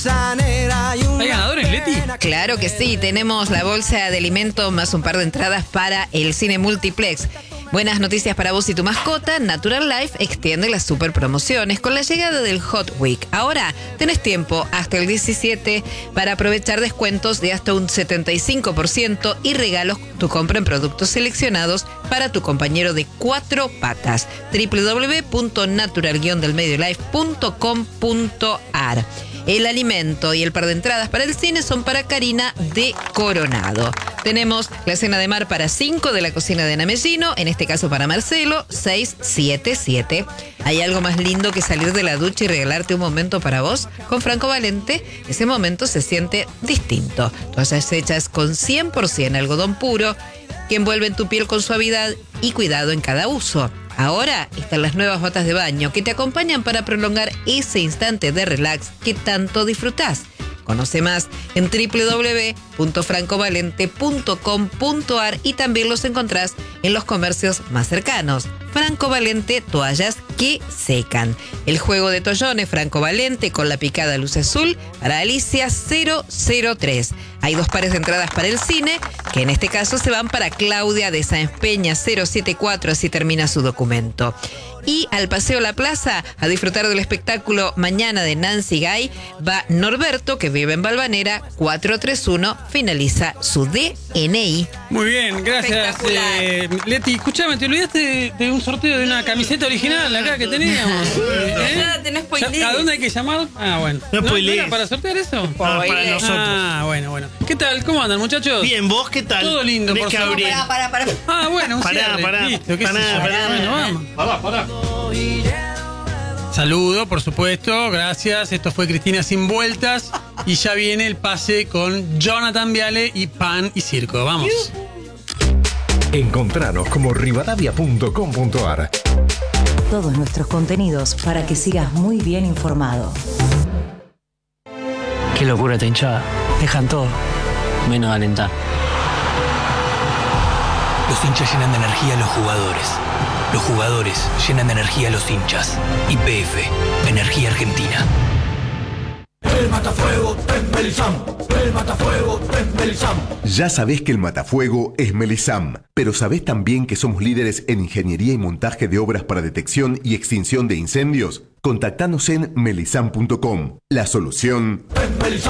¿Hay ganadores, Leti? Claro que sí, tenemos la bolsa de alimentos más un par de entradas para el cine multiplex. Buenas noticias para vos y tu mascota. Natural Life extiende las super promociones con la llegada del Hot Week. Ahora tenés tiempo hasta el 17 para aprovechar descuentos de hasta un 75% y regalos tu compra en productos seleccionados para tu compañero de cuatro patas. www.natural-delmediolife.com.ar. El alimento y el par de entradas para el cine son para Karina de Coronado. Tenemos la cena de mar para 5 de la cocina de Ana Mellino, en este caso para Marcelo, 677. ¿Hay algo más lindo que salir de la ducha y regalarte un momento para vos? Con Franco Valente, ese momento se siente distinto. Toallas hechas con 100% algodón puro, que envuelven tu piel con suavidad y cuidado en cada uso. Ahora están las nuevas botas de baño que te acompañan para prolongar ese instante de relax que tanto disfrutás. Conoce más en www.francovalente.com.ar y también los encontrás en los comercios más cercanos. Franco Valente, toallas que secan. El juego de toallones Franco Valente con la picada luz azul para Alicia 003. Hay 2 pares de entradas para el cine, que en este caso se van para Claudia de Sáenz Peña 074, así termina su documento. Y al Paseo La Plaza, a disfrutar del espectáculo Mañana de Nancy Guy, va Norberto, que vive en Valvanera 431, finaliza su DNI. Muy bien, gracias, Leti. Escuchame, te olvidaste de un sorteo de una camiseta original acá que teníamos. No spoilees. ¿A dónde hay que llamar? Ah, bueno. No era para sortear eso? Para nosotros. Ah, bueno. ¿Qué tal? ¿Cómo andan, muchachos? Bien, ¿vos qué tal? Todo lindo, por favor. Para. Ah, bueno, un Pará, cierre. pará. Listo, qué sé yo. Pará. Bueno, vamos. Pará. Saludo, por supuesto, gracias. Esto fue Cristina Sin Vueltas. Y ya viene el pase con Jonathan Viale y Pan y Circo. Vamos. Encontranos como rivadavia.com.ar. Todos nuestros contenidos para que sigas muy bien informado. Qué locura esta hinchada. Dejan todo, menos de alentar. Los hinchas llenan de energía a los jugadores. Los jugadores llenan de energía a los hinchas. YPF, Energía Argentina. El matafuego es Melisam. El matafuego es Melisam. Ya sabés que el matafuego es Melisam, pero ¿sabés también que somos líderes en ingeniería y montaje de obras para detección y extinción de incendios? Contactanos en melisam.com. La solución es Melisam.